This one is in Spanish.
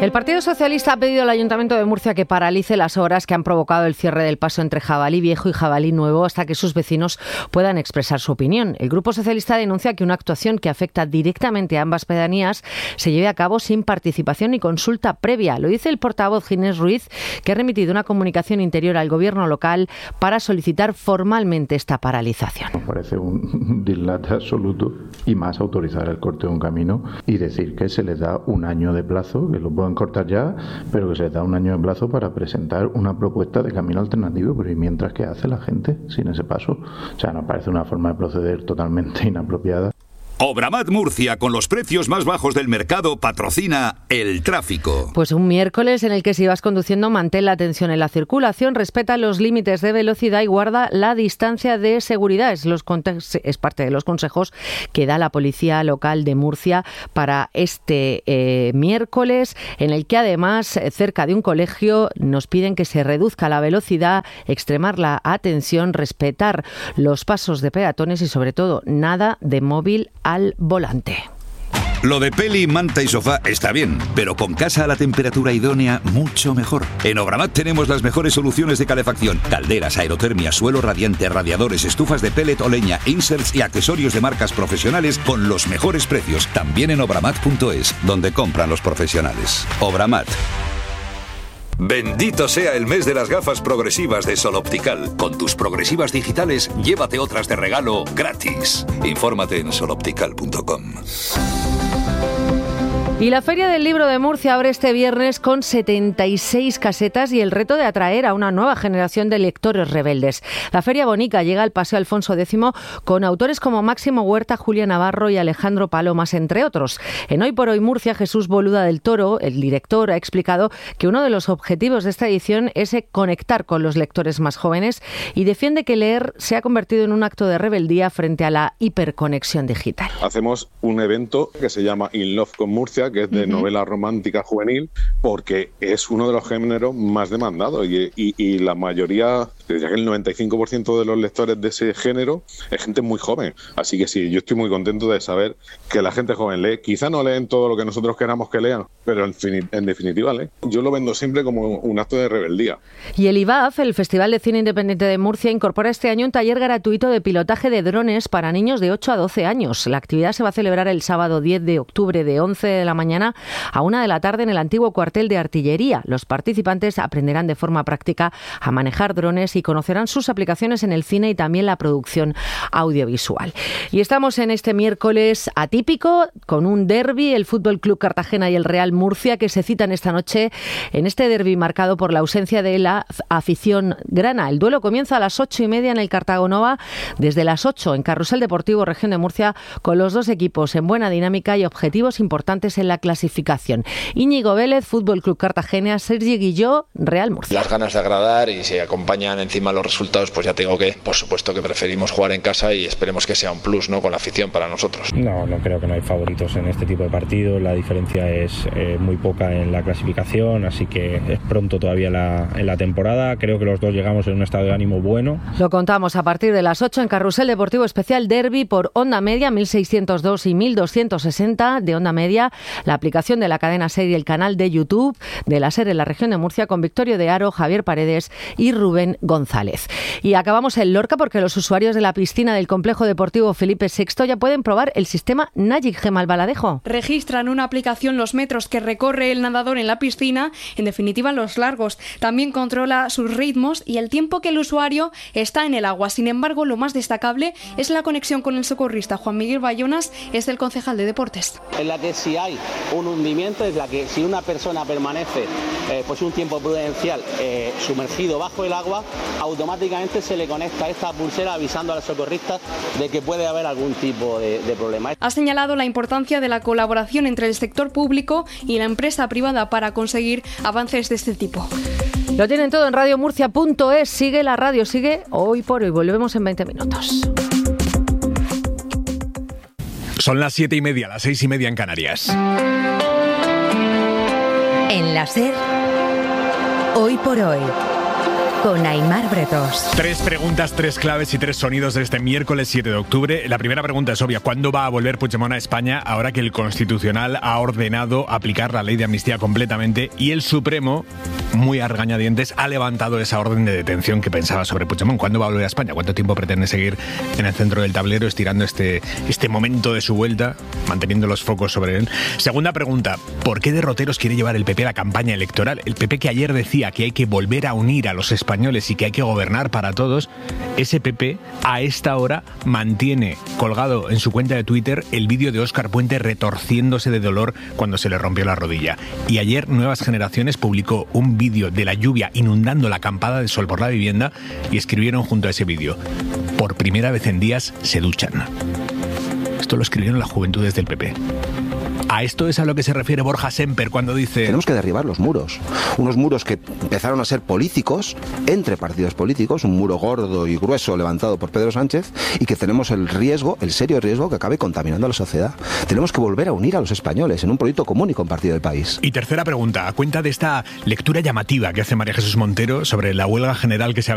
El Partido Socialista ha pedido al Ayuntamiento de Murcia que paralice las obras que han provocado el cierre del paso entre Jabalí Viejo y Jabalí Nuevo hasta que sus vecinos puedan expresar su opinión. El Grupo Socialista denuncia que una actuación que afecta directamente a ambas pedanías se lleve a cabo sin participación ni consulta previa. Lo dice el portavoz Ginés Ruiz, que ha remitido una comunicación interior al Gobierno local para solicitar formalmente esta paralización. Me parece un dislate absoluto, y más autorizar el corte de un camino y decir que se les da un año de plazo, que lo puedan cortar ya, pero que se les da un año de plazo para presentar una propuesta de camino alternativo. Pero ¿y mientras qué hace la gente sin ese paso? O sea, nos parece una forma de proceder totalmente inapropiada. Obramat Murcia, con los precios más bajos del mercado, patrocina el tráfico. Pues un miércoles en el que si vas conduciendo mantén la atención en la circulación, respeta los límites de velocidad y guarda la distancia de seguridad. Es parte de los consejos que da la Policía Local de Murcia para este miércoles, en el que además cerca de un colegio nos piden que se reduzca la velocidad, extremar la atención, respetar los pasos de peatones y sobre todo nada de móvil al volante. Lo de peli, manta y sofá está bien, pero con casa a la temperatura idónea, mucho mejor. En Obramat tenemos las mejores soluciones de calefacción: calderas, aerotermia, suelo radiante, radiadores, estufas de pellet o leña, inserts y accesorios de marcas profesionales con los mejores precios. También en obramat.es, donde compran los profesionales. Obramat. Bendito sea el mes de las gafas progresivas de Sol Optical. Con tus progresivas digitales, llévate otras de regalo gratis. Infórmate en soloptical.com. Y la Feria del Libro de Murcia abre este viernes con 76 casetas y el reto de atraer a una nueva generación de lectores rebeldes. La Feria Bonica llega al Paseo Alfonso X con autores como Máximo Huerta, Julia Navarro y Alejandro Palomas, entre otros. En Hoy por Hoy Murcia, Jesús Boluda del Toro, el director, ha explicado que uno de los objetivos de esta edición es conectar con los lectores más jóvenes y defiende que leer se ha convertido en un acto de rebeldía frente a la hiperconexión digital. Hacemos un evento que se llama In Love con Murcia, que es de novela romántica juvenil, porque es uno de los géneros más demandados y la mayoría, diría que el 95% de los lectores de ese género es gente muy joven. Así que sí, yo estoy muy contento de saber que la gente joven lee. Quizá no leen todo lo que nosotros queramos que lean, pero en definitiva lee. Yo lo vendo siempre como un acto de rebeldía. Y el IVAF, el Festival de Cine Independiente de Murcia, incorpora este año un taller gratuito de pilotaje de drones para niños de 8 a 12 años. La actividad se va a celebrar el sábado 10 de octubre de 11 de la mañana a 1 de la tarde en el antiguo cuartel de artillería. Los participantes aprenderán de forma práctica a manejar drones y conocerán sus aplicaciones en el cine y también la producción audiovisual. Y estamos en este miércoles atípico con un derbi, el Fútbol Club Cartagena y el Real Murcia, que se citan esta noche en este derbi marcado por la ausencia de la afición grana. El duelo comienza a las 8:30 en el Cartagonova, desde las 8 en Carrusel Deportivo Región de Murcia, con los dos equipos en buena dinámica y objetivos importantes en la clasificación. Íñigo Vélez, Fútbol Club Cartagena; Sergi Guilló, Real Murcia. Las ganas de agradar, y si acompañan encima los resultados, pues ya te digo que, por supuesto, que preferimos jugar en casa y esperemos que sea un plus, ¿no?, con la afición para nosotros. No creo que no hay favoritos en este tipo de partidos. La diferencia es muy poca en la clasificación, así que es pronto todavía en la temporada. Creo que los dos llegamos en un estado de ánimo bueno. Lo contamos a partir de las 8 en Carrusel Deportivo Especial Derbi por Onda Media 1602 y 1260 de Onda Media, la aplicación de la cadena SER y el canal de YouTube de la SER en la Región de Murcia, con Victorio de Haro, Javier Paredes y Rubén González. Y acabamos en Lorca porque los usuarios de la piscina del Complejo Deportivo Felipe VI ya pueden probar el sistema Nagic. Gemma Albaladejo. Registran una aplicación los metros que recorre el nadador en la piscina, en definitiva los largos. También controla sus ritmos y el tiempo que el usuario está en el agua. Sin embargo, lo más destacable es la conexión con el socorrista. Juan Miguel Bayonas es el concejal de deportes. En la que si hay un hundimiento, es la que si una persona permanece pues un tiempo prudencial sumergido bajo el agua, automáticamente se le conecta esta pulsera avisando al socorrista de que puede haber algún tipo de problema. Ha señalado la importancia de la colaboración entre el sector público y la empresa privada para conseguir avances de este tipo. Lo tienen todo en radiomurcia.es. Sigue la radio, sigue Hoy por Hoy. Volvemos en 20 minutos. Son las 7:30, las 6:30 en Canarias. En la SER, Hoy por Hoy, con Aimar Bretos. 3 preguntas, 3 claves y 3 sonidos de este miércoles 7 de octubre. La primera pregunta es obvia. ¿Cuándo va a volver Puigdemont a España ahora que el Constitucional ha ordenado aplicar la ley de amnistía completamente y el Supremo, muy a regañadientes, ha levantado esa orden de detención que pensaba sobre Puigdemont? ¿Cuándo va a volver a España? ¿Cuánto tiempo pretende seguir en el centro del tablero estirando este momento de su vuelta, manteniendo los focos sobre él? Segunda pregunta. ¿Por qué derroteros quiere llevar el PP a la campaña electoral? El PP, que ayer decía que hay que volver a unir a los españoles y que hay que gobernar para todos, ese PP a esta hora mantiene colgado en su cuenta de Twitter el vídeo de Óscar Puente retorciéndose de dolor cuando se le rompió la rodilla. Y ayer Nuevas Generaciones publicó un vídeo de la lluvia inundando la acampada de sol por la vivienda y escribieron junto a ese vídeo: por primera vez en días se duchan. Esto lo escribieron las juventudes del PP. A esto es a lo que se refiere Borja Semper cuando dice: tenemos que derribar los muros. Unos muros que empezaron a ser políticos, entre partidos políticos, un muro gordo y grueso levantado por Pedro Sánchez, y que tenemos el serio riesgo que acabe contaminando a la sociedad. Tenemos que volver a unir a los españoles en un proyecto común y compartido del país. Y tercera pregunta, a cuenta de esta lectura llamativa que hace María Jesús Montero sobre la huelga general que se